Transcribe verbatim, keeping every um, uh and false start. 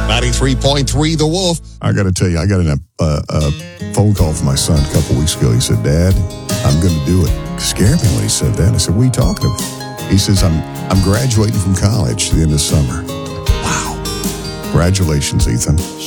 ninety-three point three The Wolf. I got to tell you, I got a, uh, a phone call from my son a couple weeks ago. He said, Dad, I'm going to do it. It scared me when he said that. I said, what are you talking about? He says, I'm I'm graduating from college at the end of summer. Wow. Congratulations, Ethan.